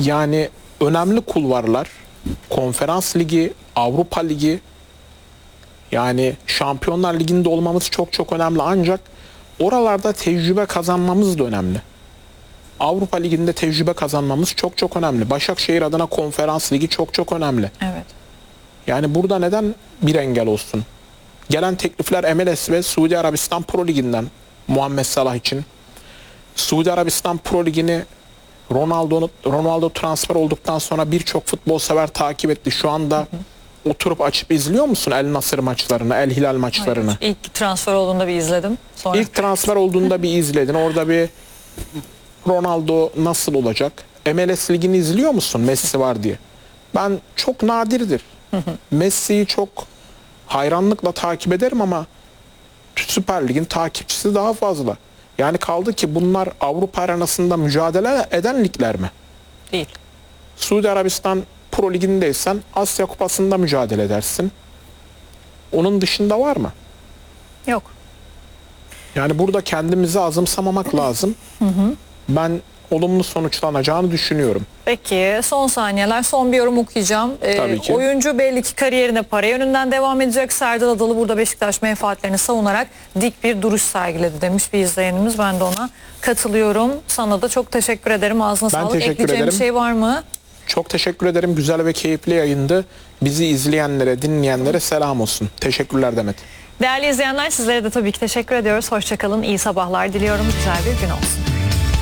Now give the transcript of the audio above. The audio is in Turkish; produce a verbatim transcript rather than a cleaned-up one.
Yani önemli kulvarlar, Konferans Ligi, Avrupa Ligi, yani Şampiyonlar Ligi'nde olmamız çok çok önemli, ancak oralarda tecrübe kazanmamız da önemli. Avrupa Ligi'nde tecrübe kazanmamız çok çok önemli. Başakşehir adına Konferans Ligi çok çok önemli. Evet. Yani burada neden bir engel olsun? Gelen teklifler M L S ve Suudi Arabistan Pro Ligi'nden Muhammed Salah için. Suudi Arabistan Pro Ligi'ni Ronaldo Ronaldo transfer olduktan sonra birçok futbol sever takip etti. Şu anda hı hı. oturup açıp izliyor musun El Nasır maçlarını, El Hilal maçlarını? Hayır, ilk transfer olduğunda bir izledim. Sonra... İlk transfer olduğunda bir izledin. Orada bir Ronaldo nasıl olacak? M L S Ligi'ni izliyor musun? Messi var diye. Ben çok nadirdir. Messi'yi çok hayranlıkla takip ederim ama Süper Lig'in takipçisi daha fazla. Yani kaldı ki bunlar Avrupa arenasında mücadele eden ligler mi? Değil. Suudi Arabistan Pro Ligi'ndeysen Asya Kupası'nda mücadele edersin. Onun dışında var mı? Yok. Yani burada kendimizi azımsamamak lazım. Hı hı. Ben olumlu sonuçlanacağını düşünüyorum. Peki son saniyeler, son bir yorum okuyacağım. Ee, Tabii ki. Oyuncu belli ki kariyerine para yönünden devam edecek. Serdal Adalı burada Beşiktaş menfaatlerini savunarak dik bir duruş sergiledi demiş bir izleyenimiz. Ben de ona katılıyorum. Sana da çok teşekkür ederim. Ağzına Ben sağlık. teşekkür Ekleyeceğim ederim. bir şey var mı? Çok teşekkür ederim. Güzel ve keyifli yayındı. Bizi izleyenlere, dinleyenlere selam olsun. Teşekkürler Demet. Değerli izleyenler, sizlere de tabii ki teşekkür ediyoruz. Hoşçakalın. İyi sabahlar diliyorum. Güzel bir gün olsun.